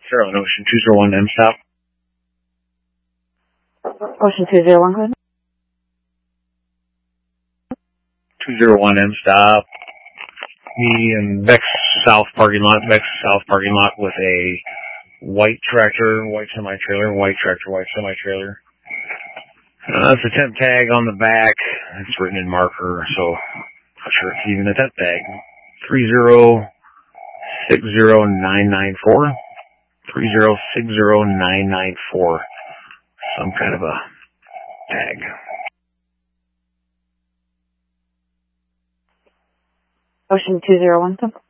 Zero, Ocean 201 M stop. Ocean 201, go ahead. 201 M stop. Me in Beck's South parking lot with a white tractor, white semi-trailer, white tractor, white semi-trailer. That's a temp tag on the back. It's written in marker, so not sure it's even a temp tag. 3060994. 3060994. Some kind of a tag. Ocean 201,